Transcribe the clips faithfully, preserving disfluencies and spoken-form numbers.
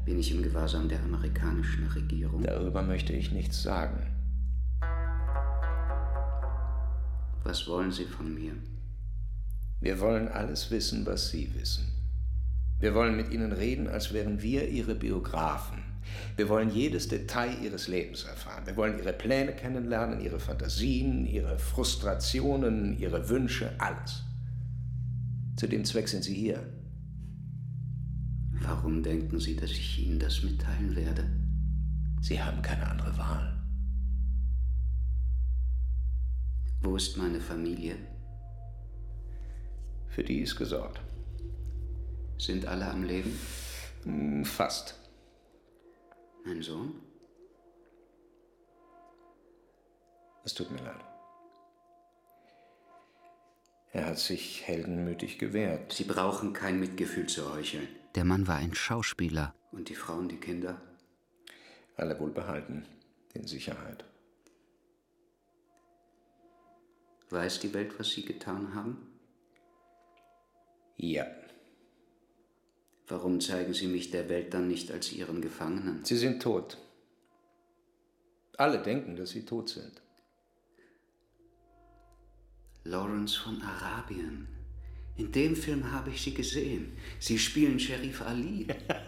Bin ich im Gewahrsam der amerikanischen Regierung? Darüber möchte ich nichts sagen. Was wollen Sie von mir? Wir wollen alles wissen, was Sie wissen. Wir wollen mit Ihnen reden, als wären wir Ihre Biografen. Wir wollen jedes Detail Ihres Lebens erfahren. Wir wollen Ihre Pläne kennenlernen, Ihre Fantasien, Ihre Frustrationen, Ihre Wünsche, alles. Zu dem Zweck sind Sie hier. Warum denken Sie, dass ich Ihnen das mitteilen werde? Sie haben keine andere Wahl. Wo ist meine Familie? Für die ist gesorgt. Sind alle am Leben? Hm, fast. Mein Sohn? Es tut mir leid. Er hat sich heldenmütig gewehrt. Sie brauchen kein Mitgefühl zu heucheln. Der Mann war ein Schauspieler. Und die Frauen, die Kinder? Alle wohlbehalten, in Sicherheit. Weiß die Welt, was Sie getan haben? Ja. Warum zeigen Sie mich der Welt dann nicht als Ihren Gefangenen? Sie sind tot. Alle denken, dass Sie tot sind. Lawrence von Arabien. In dem Film habe ich Sie gesehen. Sie spielen Sheriff Ali.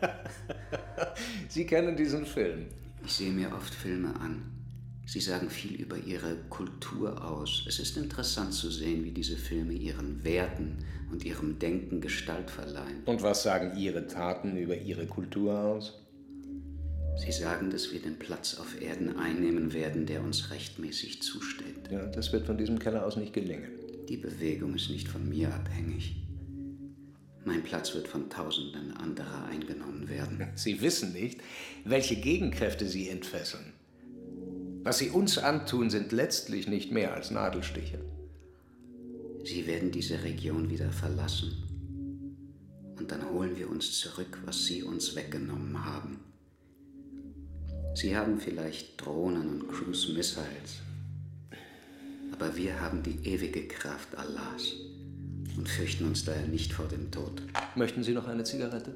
Sie kennen diesen Film. Ich sehe mir oft Filme an. Sie sagen viel über Ihre Kultur aus. Es ist interessant zu sehen, wie diese Filme ihren Werten und ihrem Denken Gestalt verleihen. Und was sagen Ihre Taten über Ihre Kultur aus? Sie sagen, dass wir den Platz auf Erden einnehmen werden, der uns rechtmäßig zusteht. Ja, das wird von diesem Keller aus nicht gelingen. Die Bewegung ist nicht von mir abhängig. Mein Platz wird von Tausenden anderer eingenommen werden. Sie wissen nicht, welche Gegenkräfte Sie entfesseln. Was Sie uns antun, sind letztlich nicht mehr als Nadelstiche. Sie werden diese Region wieder verlassen. Und dann holen wir uns zurück, was Sie uns weggenommen haben. Sie haben vielleicht Drohnen und Cruise Missiles. Aber wir haben die ewige Kraft Allahs und fürchten uns daher nicht vor dem Tod. Möchten Sie noch eine Zigarette?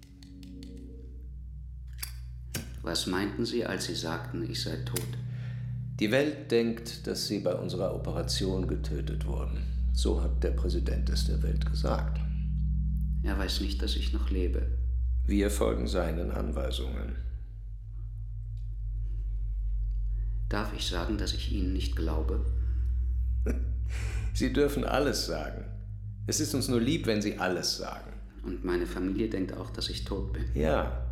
Was meinten Sie, als Sie sagten, ich sei tot? Die Welt denkt, dass Sie bei unserer Operation getötet wurden. So hat der Präsident es der Welt gesagt. Er weiß nicht, dass ich noch lebe. Wir folgen seinen Anweisungen. Darf ich sagen, dass ich Ihnen nicht glaube? Sie dürfen alles sagen. Es ist uns nur lieb, wenn Sie alles sagen. Und meine Familie denkt auch, dass ich tot bin. Ja.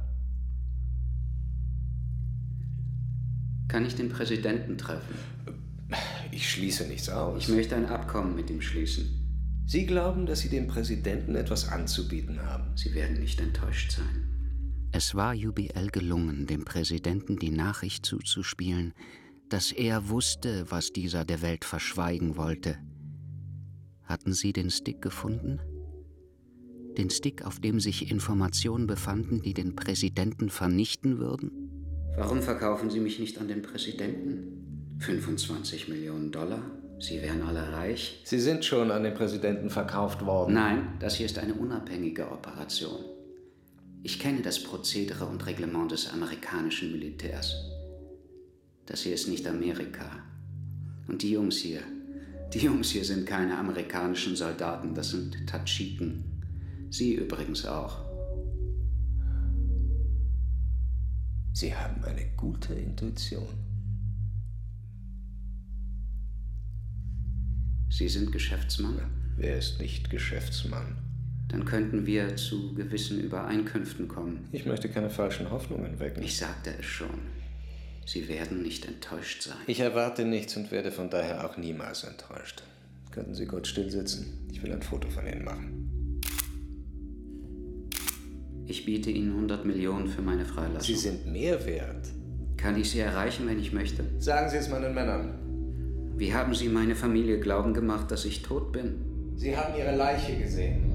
Kann ich den Präsidenten treffen? Ich schließe nichts aus. Ich möchte ein Abkommen mit ihm schließen. Sie glauben, dass Sie dem Präsidenten etwas anzubieten haben? Sie werden nicht enttäuscht sein. Es war U B L gelungen, dem Präsidenten die Nachricht zuzuspielen, dass er wusste, was dieser der Welt verschweigen wollte. Hatten Sie den Stick gefunden? Den Stick, auf dem sich Informationen befanden, die den Präsidenten vernichten würden? Warum verkaufen Sie mich nicht an den Präsidenten? fünfundzwanzig Millionen Dollar? Sie wären alle reich? Sie sind schon an den Präsidenten verkauft worden. Nein, das hier ist eine unabhängige Operation. Ich kenne das Prozedere und Reglement des amerikanischen Militärs. Das hier ist nicht Amerika. Und die Jungs hier, die Jungs hier sind keine amerikanischen Soldaten, das sind Tadschiken. Sie übrigens auch. Sie haben eine gute Intuition. Sie sind Geschäftsmann? Wer ist nicht Geschäftsmann? Dann könnten wir zu gewissen Übereinkünften kommen. Ich möchte keine falschen Hoffnungen wecken. Ich sagte es schon. Sie werden nicht enttäuscht sein. Ich erwarte nichts und werde von daher auch niemals enttäuscht. Könnten Sie kurz still sitzen? Ich will ein Foto von Ihnen machen. Ich biete Ihnen hundert Millionen für meine Freilassung. Sie sind mehr wert. Kann ich Sie erreichen, wenn ich möchte? Sagen Sie es meinen Männern. Wie haben Sie meine Familie glauben gemacht, dass ich tot bin? Sie haben Ihre Leiche gesehen.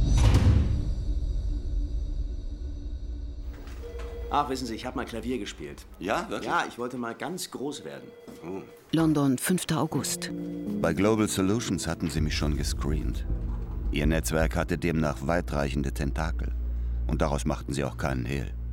Ach, wissen Sie, ich habe mal Klavier gespielt. Ja, wirklich? Ja, ich wollte mal ganz groß werden. Oh. London, fünfter August. Bei Global Solutions hatten sie mich schon gescreent. Ihr Netzwerk hatte demnach weitreichende Tentakel. Und daraus machten sie auch keinen Hehl.